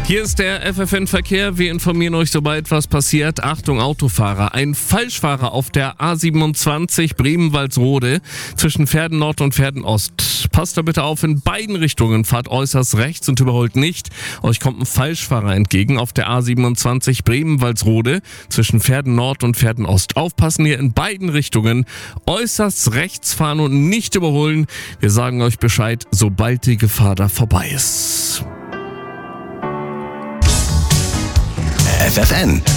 Hier ist der FFN-Verkehr. Wir informieren euch, sobald was passiert. Achtung, Autofahrer. Ein Falschfahrer auf der A27 Bremen-Walsrode zwischen Verden Nord und Verden Ost. Passt da bitte auf, in beiden Richtungen fahrt äußerst rechts und überholt nicht. Euch kommt ein Falschfahrer entgegen auf der A27 Bremen-Walsrode zwischen Verden Nord und Verden Ost. Aufpassen hier in beiden Richtungen. Äußerst rechts fahren und nicht überholen. Wir sagen euch Bescheid, sobald die Gefahr da vorbei ist. FFN,